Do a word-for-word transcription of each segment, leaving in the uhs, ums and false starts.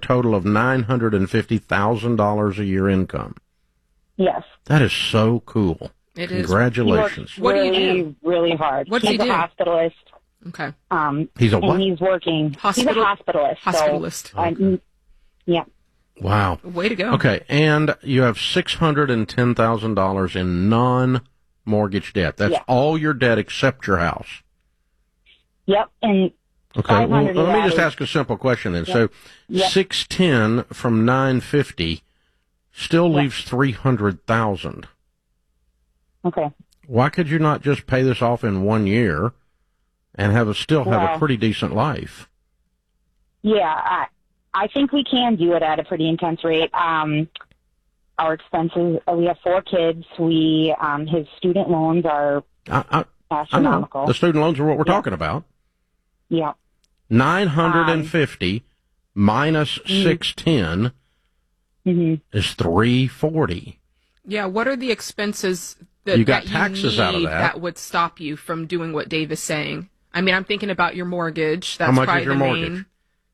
total of nine hundred fifty thousand dollars a year income. Yes. That is so cool. It is. Congratulations. He works really, do you do? really hard. What does he's he do? a hospitalist. Okay. Um, he's a what? And he's working. Hospital- he's a hospitalist. Hospitalist. So, okay. uh, yeah. Wow. Way to go. Okay, and you have six hundred ten thousand dollars in non-mortgage debt. That's yeah. all your debt except your house. Yep, and okay. Well, let me just ask a simple question then. Yep. So, yep. six ten from nine fifty still yep. leaves three hundred thousand. Okay. Why could you not just pay this off in one year and have a, still have well, a pretty decent life? Yeah, I, I think we can do it at a pretty intense rate. Um, our expenses, we have four kids. We, um, his student loans are I, I, astronomical. I know. The student loans are what we're yeah. talking about. Yeah. nine hundred fifty um, minus mm-hmm. six ten mm-hmm. is three forty. Yeah, what are the expenses that you got that taxes you need out of that. that would stop you from doing what Dave is saying? I mean, I'm thinking about your mortgage. That's How much probably is your the mortgage? main.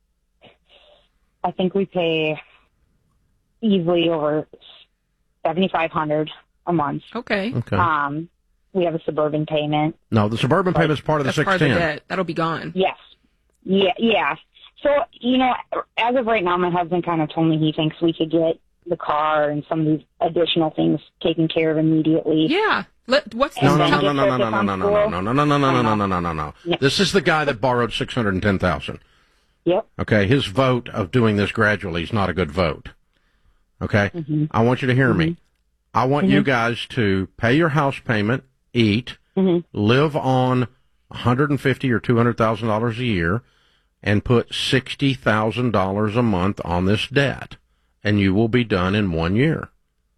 I think we pay easily over seventy-five hundred dollars a month. Okay. Okay. Um, we have a suburban payment. No, the suburban payment is part of the That's part of the six ten. debt. That'll be gone. Yes. Yeah, yeah. So, you know, as of right now, my husband kind of told me he thinks we could get the car and some of these additional things taken care of immediately. Yeah. Let, what's this? No, no, tell- no, no, no, no, no, no, no, no, no, no, no, no, no, no, no, no, no. Yep. This is the guy that borrowed six hundred ten thousand. Yep. Okay, his vote of doing this gradually is not a good vote. Okay? Mm-hmm. I want you to hear mm-hmm. me. I want mm-hmm. you guys to pay your house payment, eat, mm-hmm. live on one hundred fifty thousand dollars or two hundred thousand dollars a year, and put sixty thousand dollars a month on this debt, and you will be done in one year.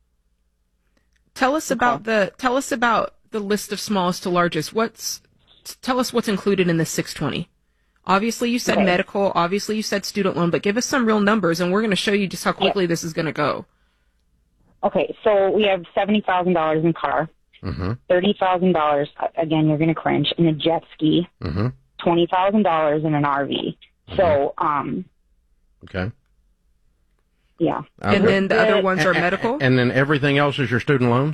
Tell us okay. about the tell us about the list of smallest to largest. What's tell us what's included in the six twenty. Obviously, you said okay. medical. Obviously, you said student loan. But give us some real numbers, and we're going to show you just how quickly yeah. this is going to go. Okay, so we have seventy thousand dollars in car, mm-hmm. thirty thousand dollars. Again, you're going to cringe in a jet ski. Mm-hmm. Twenty thousand dollars in an R V. Mm-hmm. So, um, okay. Yeah. And then the other ones are medical? And then everything else is your student loans?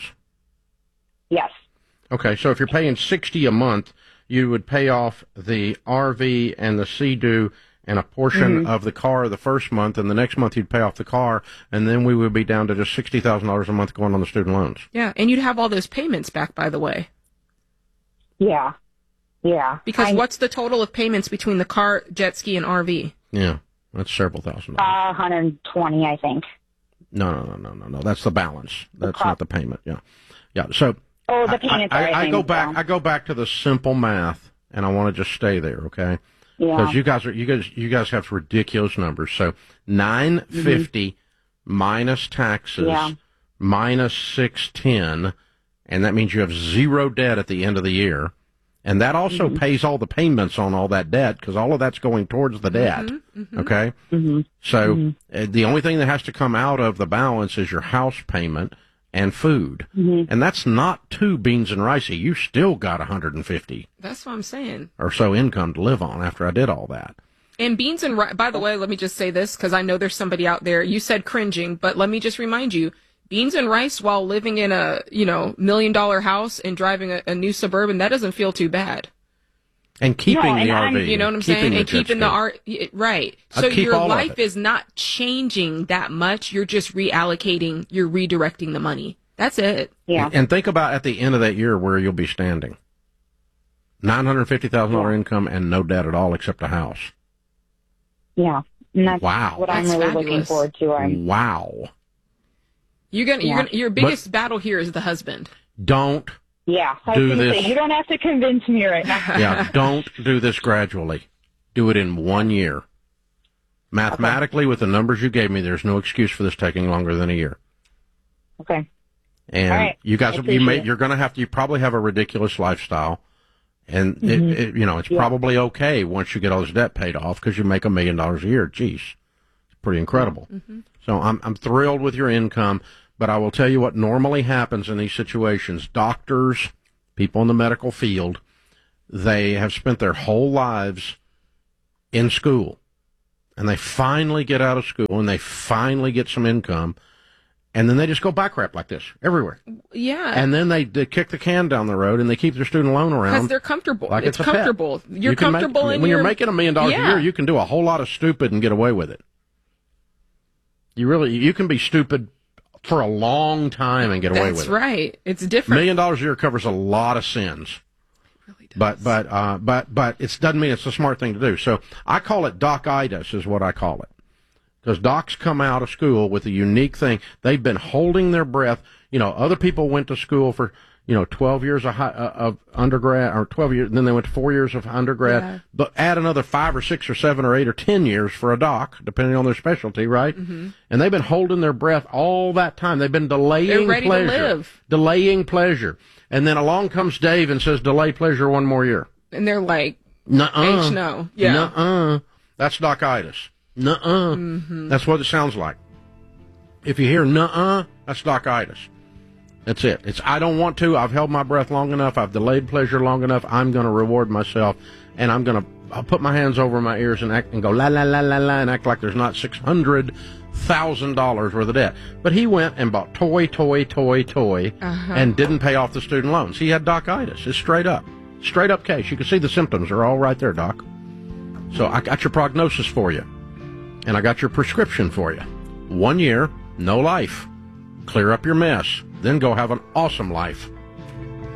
Yes. Okay, so if you're paying sixty a month, you would pay off the R V and the Sea-Doo and a portion mm-hmm. of the car the first month, and the next month you'd pay off the car, and then we would be down to just sixty thousand dollars a month going on the student loans. Yeah, and you'd have all those payments back, by the way. Yeah. Yeah. Because I, what's the total of payments between the car, jet ski, and R V? Yeah, that's several thousand Uh, dollars. one hundred twenty, I think. No, no, no, no, no, no. That's the balance. That's not the payment. Yeah, yeah. So Oh, the payments I, are, I, I I go think, back. so. I go back to the simple math, and I want to just stay there, okay? Yeah. Because you guys are you guys you guys have ridiculous numbers. So nine fifty mm-hmm. minus taxes yeah. minus six ten, and that means you have zero debt at the end of the year. And that also mm-hmm. pays all the payments on all that debt, because all of that's going towards the debt. Mm-hmm, mm-hmm. Okay? Mm-hmm. So mm-hmm. uh, the only thing that has to come out of the balance is your house payment and food. Mm-hmm. And that's not two beans and ricey. You still got one hundred fifty That's what I'm saying. or so income to live on after I did all that. And beans and rice, by the way, let me just say this, because I know there's somebody out there. You said cringing, but let me just remind you, beans and rice while living in a, you know, million dollar house and driving a, a new Suburban, that doesn't feel too bad. And keeping No, and the I'm- R V. You know what I'm keeping saying? the And jet keeping ski. the art, right. I'd So keep your all of life it. is not changing that much. You're just reallocating, you're redirecting the money. That's it. Yeah. And think about at the end of that year where you'll be standing. nine hundred fifty thousand dollars Yeah. income and no debt at all except a house. Yeah. And that's Wow. what That's I'm really looking fabulous. forward to. I'm, Wow. You're gonna, Yeah. you're gonna, your biggest battle here is the husband. Don't, yeah. I Do was gonna this. say, you don't have to convince me right now. yeah, don't do this gradually. Do it in one year. Mathematically, with the numbers you gave me, there's no excuse for this taking longer than a year. Okay. And All right. you guys, I you may, appreciate it. you're going to have to, you probably have a ridiculous lifestyle. And, Mm-hmm. it, it, you know, it's Yeah. probably okay once you get all this debt paid off because you make a million dollars a year. Geez, it's pretty incredible. Mm-hmm. So I'm, I'm thrilled with your income, but I will tell you what normally happens in these situations. Doctors, people in the medical field, they have spent their whole lives in school. and they finally get out of school and they finally get some income, and then they just go bankrupt like this everywhere. Yeah. And then they, they kick the can down the road and they keep their student loan around. Because they're comfortable. Like it's it's a pet. comfortable. You're You can make- comfortable in when your... you're making a million dollars Yeah. a year, you can do a whole lot of stupid and get away with it. You really, you can be stupid for a long time and get away with That's it. right. It's A different. million dollars a year covers a lot of sins. It really does. But but uh, but but it doesn't mean it's a smart thing to do. So I call it doc-itis is what I call it, because docs come out of school with a unique thing. They've been holding their breath. You know, other people went to school for you know twelve years of, high, uh, of undergrad or twelve years, and then they went to four years of undergrad. Yeah. But add another five or six or seven or eight or ten years for a doc, depending on their specialty, right? Mm-hmm. And they've been holding their breath all that time. They've been delaying They're ready to pleasure, live. delaying pleasure. And then along comes Dave and says, delay pleasure one more year. And they're like, Nuh-uh. H no. Yeah. Nuh-uh. That's doc-itis. Nuh-uh. Mm-hmm. That's what it sounds like. If you hear nuh-uh, that's doc-itis. That's it. It's I don't want to. I've held my breath long enough. I've delayed pleasure long enough. I'm going to reward myself, and I'm going to I'll put my hands over my ears and act and go la la la la la and act like there's not six hundred thousand dollars worth of debt. But he went and bought toy, toy, toy, toy, Uh-huh. and didn't pay off the student loans. He had doc-itis. It's straight up, straight up case. You can see the symptoms are all right there, doc. So I got your prognosis for you, and I got your prescription for you. One year, no life. Clear up your mess. Then go have an awesome life.